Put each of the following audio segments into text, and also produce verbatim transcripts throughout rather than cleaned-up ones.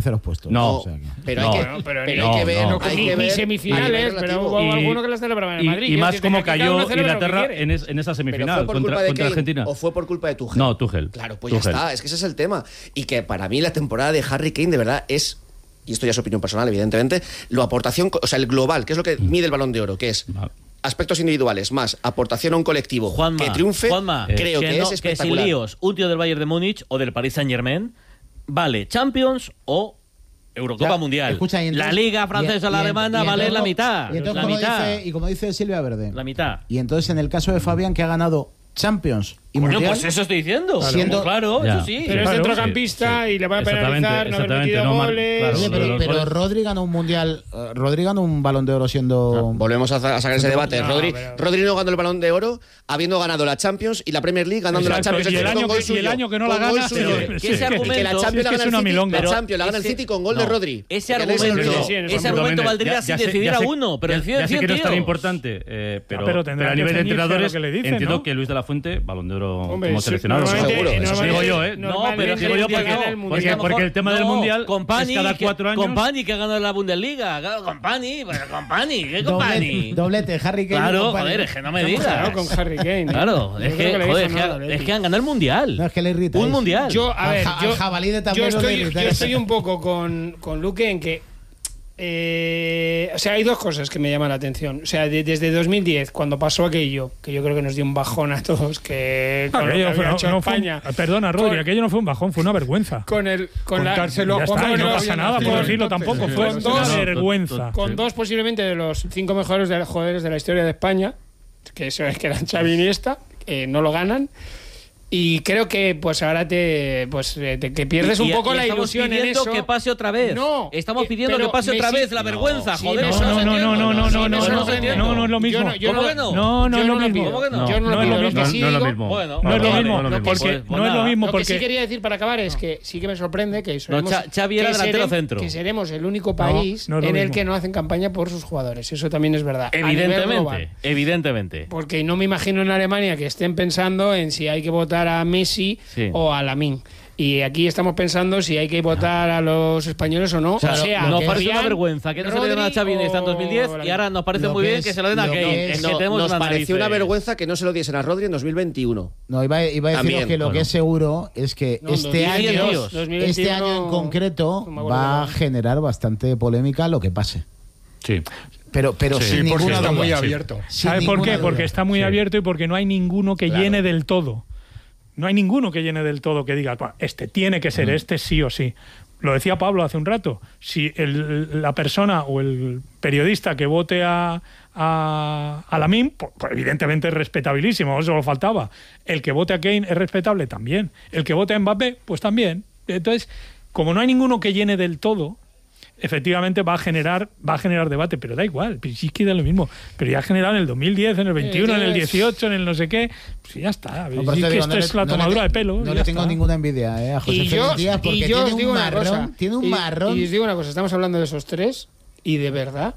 terceros puestos. No, o sea que... pero, no, hay que, no, pero pero hay no, que ver, no, no, hay ni- que ver Ni semifinales, pero hubo Y- alguno que las celebraba en y, Madrid. y más como Cada cayó uno celebra lo que Inglaterra quiere. en, es- en esa ¿Pero semifinal fue por contra, culpa de contra Kane Argentina. o fue por culpa de Tuchel? No, Tuchel. Claro, pues Tuchel. ya está. Es que ese es el tema. Y que para mí la temporada de Harry Kane de verdad es, y esto ya es opinión personal, evidentemente, lo aportación, o sea, el global, que es lo que mide el Balón de Oro, que es Vale. aspectos individuales más aportación a un colectivo Juanma, que triunfe, Juanma, creo que, que, no, es que espectacular. sin líos, un tío del Bayern de Múnich o del Paris Saint-Germain vale Champions o Eurocopa Ya, Mundial. escucha, y entonces- la Liga francesa y- o la y- alemana y vale entonces- la mitad. Y entonces, la como mitad. dice, y como dice Silvia Verde, La mitad. y entonces en el caso de Fabián, que ha ganado Champions y Coño, Mundial, pues eso estoy diciendo. Claro. Siendo- Claro, Ya. eso sí. Pero es Claro, centrocampista sí, sí. y le van a Exactamente, penalizar no haber exactamente, metido no mar- goles. claro, Oye, pero, los pero goles- Rodri ganó un mundial, eh, Rodri ganó un Balón de Oro siendo... Volvemos a, a sacar ese debate. No, Rodri, pero- Rodri no ganó el Balón de Oro habiendo ganado la Champions y la Premier League ganando Exacto, la Champions. y el con año gol que- y el suyo, año que no la con gol gana, suyo. sí, que sí, ese es que- argumento, Que la sí, Champions es la que gana es el una City, milonga. la Champions la gana el ese- City con gol no, de Rodri. Ese Que argumento, se le Sí, olvidó. sí, en ese eso argumento Absolutamente. valdría Ya- si ya sé- decidiera ya sé- uno, pero ya, deciden ya sé cien que no es tan tíos. importante, eh, pero, Ah, pero tendrá pero a que nivel de ceñirse a lo entrenadores que le dicen, entiendo ¿no? que Luis de la Fuente, Balón de Oro Hombre, como sí, seleccionado. normalmente- seguro, eso normalmente- digo yo, ¿eh? No, normalmente pero digo yo el que porque- gana el porque- Mundial. porque el tema del No, Mundial Company, es cada que- cuatro años. Company que ha ganado la Bundesliga. Claro, Company, pero Company, ¿qué doblete, Company? doblete, Harry Kane. Claro, Company. joder, es que no me Claro, digas. con Harry Kane. Claro, Yo es creo que, le joder, dijo es que, nada, Leti. es que han ganado el Mundial. No, es que le irritáis. Un Mundial. Yo, a Al ver, ja- yo, al jabalí de yo tablero le estoy, irritáis. yo estoy un poco con, con Luque en que eh, o sea, hay dos cosas que me llaman la atención. O sea, de- desde dos mil diez, cuando pasó aquello, que yo creo que nos dio un bajón a todos, que con lo que Aquello fue- había no- hecho no fue un- España. perdona, Rodri, Con- aquello no fue un bajón, fue una vergüenza. Con el con la, Contárselo ya con está, y no con- pasa nada por con- decirlo tampoco, con fue dos- una no, vergüenza. con Sí. dos posiblemente de los cinco mejores de, jugadores de la historia de España, que eso es que eran Xavi y Iniesta, eh, no lo ganan. Y creo que pues ahora te pues eh, te, que pierdes Y- un y- poco y la estamos ilusión en pidiendo eso. que pase otra vez. No, Estamos eh, pidiendo pero que pase otra Messi- vez la vergüenza, sí, joder. me No, eso no, se no, entiende. no, no, no, Sí, no, me no, eso no, se entiende. no, no es lo mismo. Yo no, yo ¿Cómo no, que no? No, no yo es lo lo mismo. pido. ¿Cómo que no? Yo no, No lo es pido. lo Lo que mismo. sí No es lo digo- mismo. Bueno, No es lo vale, mismo, no, no, porque pues no es nada. lo mismo Lo que sí porque quería decir para acabar es que sí que me sorprende que seremos, Cha- Xavi era que delantero serem- centro. que seremos el único país no es lo en el mismo. que no hacen campaña por sus jugadores. Eso también es verdad. A nivel Evidentemente, global. evidentemente. Porque no me imagino en Alemania que estén pensando en si hay que votar a Messi Sí. o a Lamine. Y aquí estamos pensando si hay que votar a los españoles o no. O sea, Claro, nos que parece Fabián, una vergüenza que no se le den a Rodri Xavi en o dos mil diez y ahora nos parece Lo muy que bien es- que se lo den a lo que Kane. es- Es que No, tenemos nos unas pareció una narices. vergüenza que no se lo diesen a Rodri en dos mil veintiuno. No, iba, iba a deciros También, que lo bueno. que es seguro es que No, este dos mil año, veintidós, dos mil veintiuno, este año en concreto no me acuerdo va a cómo. generar bastante polémica lo que pase. Sí. Pero, pero Sí, sin porque ninguna está duda. muy abierto. Sin ¿Sabes por ninguna qué? duda. Porque está muy Sí. abierto y porque no hay ninguno que Claro. llene del todo. No hay ninguno que llene del todo que diga, "Buah, este tiene que ser, este sí o sí". Lo decía Pablo hace un rato. Si el- la persona o el periodista que vote a, a, a Lamine, pues, pues evidentemente es respetabilísimo, eso lo faltaba. El que vote a Kane es respetable también. El que vote a Mbappé, pues también. Entonces, como no hay ninguno que llene del todo, efectivamente va a generar va a generar debate, pero da igual, pues sí que da lo mismo, pero ya ha generado en el dos mil diez, en el veintiuno, en el tienes- dieciocho, en el no sé qué, pues ya está. No, por Sí eso que digo, esto no le- es la no le tomadura te- de pelo. No ya le tengo está. ninguna envidia eh, a José Y yo, Félix Díaz porque y yo os tiene digo un una marrón. cosa, Tiene un y, marrón. Y os digo una cosa, estamos hablando de esos tres y de verdad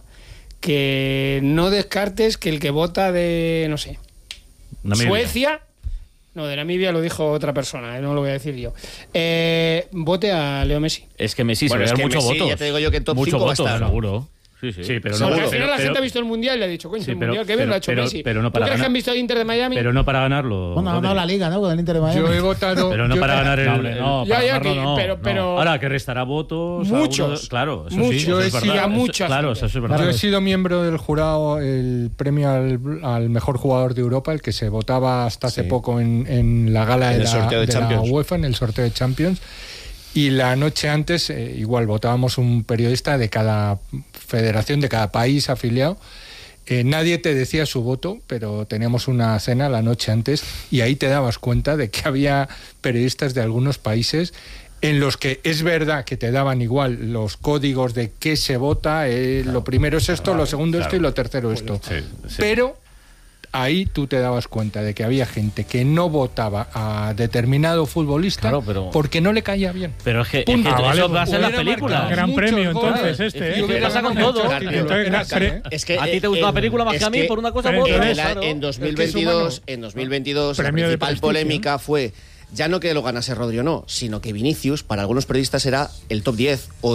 que no descartes que el que vota de, no sé, Namibia. Suecia, no, de Namibia lo dijo otra persona, eh, no lo voy a decir yo, eh, vote a Leo Messi. Es que Messi Bueno, se es ve que mucho Messi, votos. ya te digo yo que en top Mucho cinco va a votos, estar. seguro. Sí, sí. Sí, pero O no. sea, porque pero- al final la pero- gente ha visto el Mundial y le ha dicho, coño, Sí, el pero- Mundial, qué bien pero- lo ha hecho pero- Messi. pero no ¿Tú para crees que ganar- han visto el Inter de Miami? Pero no para ganarlo. Bueno, ha ganado Rodri. la liga, ¿no? Con el Inter de Miami. Yo he votado. Pero no yo- para ganar el. hombre, el- no, Ya, para ya, ganarlo que- no, pero- no. pero- Ahora que restará votos. a Muchos. uno de- claro, eso Muchos. sí. Yo eso he es sido verdad. a Eso- mucha Claro, gente. eso es verdad. Yo he sido miembro del jurado, el premio al, al mejor jugador de Europa, el que se votaba hasta hace Sí. poco en, en la gala En de, el la, sorteo de de la Champions. UEFA, en el sorteo de Champions. Y la noche antes, eh, igual, votábamos un periodista de cada federación, de cada país afiliado. Eh, nadie te decía su voto, pero teníamos una cena la noche antes y ahí te dabas cuenta de que había periodistas de algunos países en los que es verdad que te daban igual los códigos de qué se vota, eh, lo primero es esto, lo segundo esto y lo tercero esto. Sí, sí. Pero ahí tú te dabas cuenta de que había gente que no votaba a determinado futbolista Claro, pero- porque no le caía bien. Pero es que, es que Punto. Ah, vale, eso va a ser la hubiera película. marcado Gran muchos premio, goles. entonces, este, Y ¿eh? hubiera Pasa con ganado todo. muchos tíos. Entonces, Era pre- cara, ¿eh? Es que, A ti te gusta eh, una película más es que a mí, por una cosa pero u otra. En, entonces- el- claro. en dos mil Es que es veintidós, humano. en dos mil veintidós la Premio de principal prestigio, polémica fue ya no que lo ganase Rodri o no, sino que Vinicius para algunos periodistas era el top diez o